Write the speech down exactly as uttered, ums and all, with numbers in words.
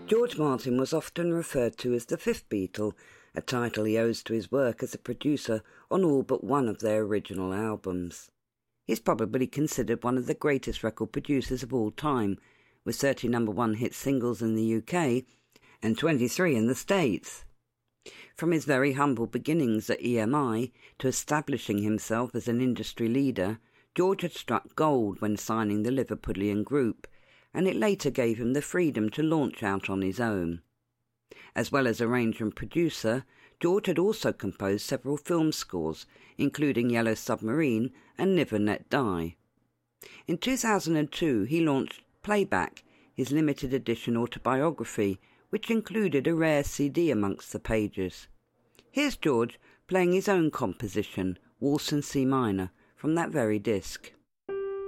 George Martin was often referred to as the Fifth Beatle, a title he owes to his work as a producer on all but one of their original albums. He's probably considered one of the greatest record producers of all time, with thirty number one hit singles in the U K and twenty-three in the States. From his very humble beginnings at E M I to establishing himself as an industry leader, George had struck gold when signing the Liverpudlian group, and it later gave him the freedom to launch out on his own. As well as arranger and producer, George had also composed several film scores, including Yellow Submarine and Niver Net Die. In two thousand two, he launched Playback, his limited edition autobiography, which included a rare C D amongst the pages. Here's George playing his own composition, Waltz in C minor, from that very disc.